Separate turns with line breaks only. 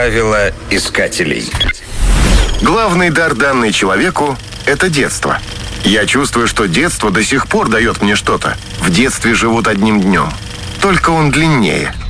Правила искателей.
Главный дар, данный человеку, это детство. Я чувствую, что детство до сих пор дает мне что-то. В детстве живут одним днем. Только он длиннее.